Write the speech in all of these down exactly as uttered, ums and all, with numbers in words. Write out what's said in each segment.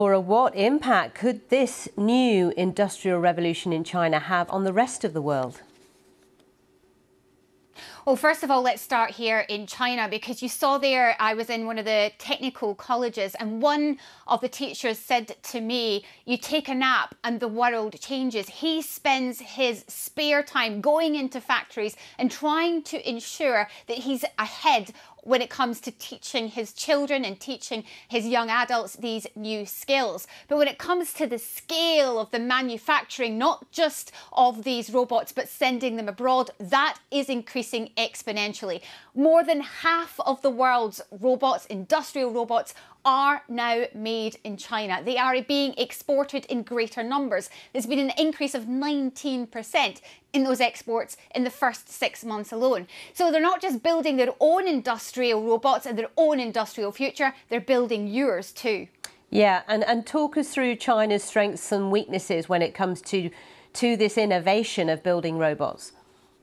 Laura, what impact could this new industrial revolution in China have on the rest of the world? Well, first of all, let's start here in China, because you saw there, I was in one of the technical colleges, and one of the teachers said to me, you take a nap and the world changes. He spends his spare time going into factories and trying to ensure that he's ahead when it comes to teaching his children and teaching his young adults these new skills. But when it comes to the scale of the manufacturing, not just of these robots, but sending them abroad, that is increasing exponentially. More than half of the world's robots, industrial robots, are now made in China. They are being exported in greater numbers. There's been an increase of nineteen percent in those exports in the first six months alone. So they're not just building their own industrial robots and their own industrial future, they're building yours too. Yeah, and, and talk us through China's strengths and weaknesses when it comes to, to this innovation of building robots.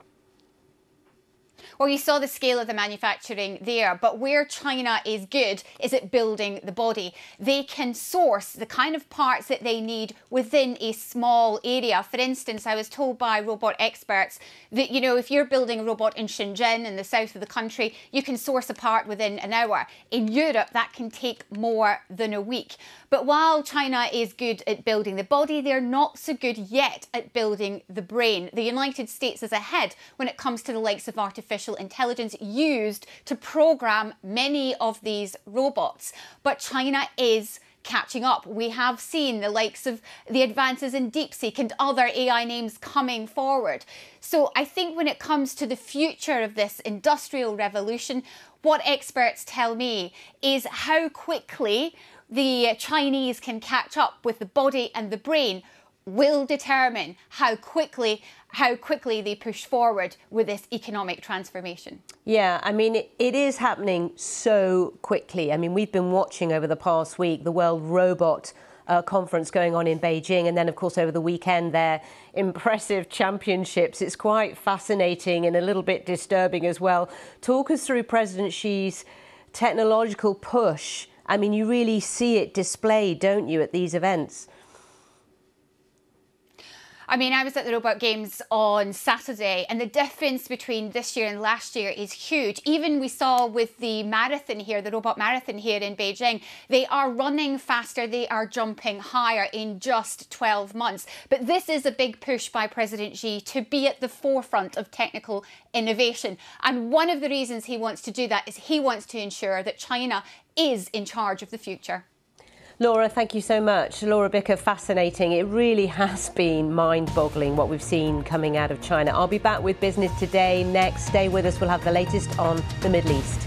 Well, you saw the scale of the manufacturing there, but where China is good is at building the body. They can source the kind of parts that they need within a small area. For instance, I was told by robot experts that, you know, if you're building a robot in Shenzhen in the south of the country, you can source a part within an hour. In Europe, that can take more than a week. But while China is good at building the body, they're not so good yet at building the brain. The United States is ahead when it comes to the likes of artificial intelligence used to program many of these robots. But China is catching up. We have seen the likes of the advances in DeepSeek and other A I names coming forward. So I think when it comes to the future of this industrial revolution, what experts tell me is how quickly the Chinese can catch up with the body and the brain will determine how quickly how quickly they push forward with this economic transformation. Yeah, I mean, it, it is happening so quickly. I mean, we've been watching over the past week the World Robot uh, Conference going on in Beijing, and then, of course, over the weekend, their impressive championships. It's quite fascinating and a little bit disturbing as well. Talk us through President Xi's technological push. I mean, you really see it displayed, don't you, at these events? I mean, I was at the Robot Games on Saturday, and the difference between this year and last year is huge. Even we saw with the marathon here, the Robot Marathon here in Beijing, they are running faster, they are jumping higher in just twelve months. But this is a big push by President Xi to be at the forefront of technical innovation. And one of the reasons he wants to do that is he wants to ensure that China is in charge of the future. Laura, thank you so much. Laura Bicker, fascinating. It really has been mind-boggling what we've seen coming out of China. I'll be back with Business Today next. Stay with us. We'll have the latest on the Middle East.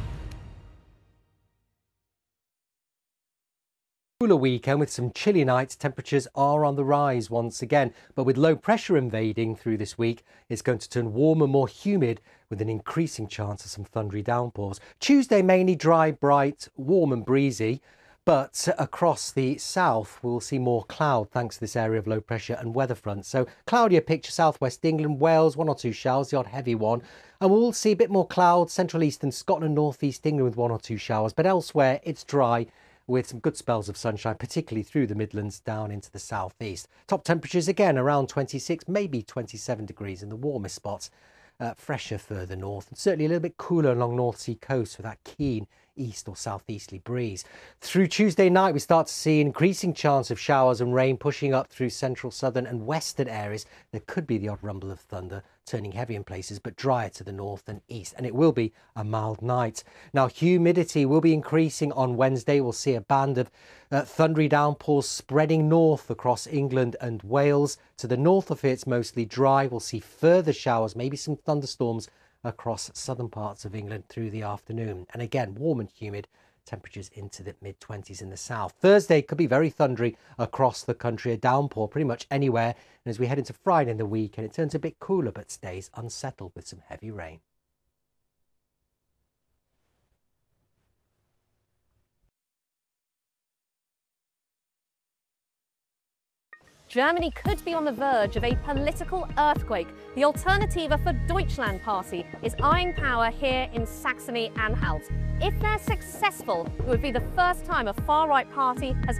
Cooler weekend with some chilly nights. Temperatures are on the rise once again, but with low pressure invading through this week, it's going to turn warmer, more humid, with an increasing chance of some thundery downpours. Tuesday mainly dry, bright, warm and breezy. But across the south, we'll see more cloud thanks to this area of low pressure and weather front. So cloudier picture, southwest England, Wales, one or two showers, the odd heavy one. And we'll see a bit more cloud, central eastern Scotland, northeast England with one or two showers. But elsewhere, it's dry with some good spells of sunshine, particularly through the Midlands down into the southeast. Top temperatures again around twenty-six, maybe twenty-seven degrees in the warmest spots. Uh, fresher further north, and certainly a little bit cooler along North Sea coast with that keen east or southeasterly breeze. Through Tuesday night, we start to see an increasing chance of showers and rain pushing up through central, southern and western areas. There could be the odd rumble of thunder, turning heavy in places, but drier to the north and east. And it will be a mild night. Now, humidity will be increasing on Wednesday. We'll see a band of uh, thundery downpours spreading north across England and Wales. To the north of it, it's mostly dry. We'll see further showers, maybe some thunderstorms across southern parts of England through the afternoon. And again, warm and humid, temperatures into the mid twenties in the south. Thursday could be very thundery across the country, a downpour pretty much anywhere. And as we head into Friday and the weekend, it turns a bit cooler but stays unsettled with some heavy rain. Germany could be on the verge of a political earthquake. The Alternative for Deutschland party is eyeing power here in Saxony-Anhalt. If they're successful, it would be the first time a far-right party has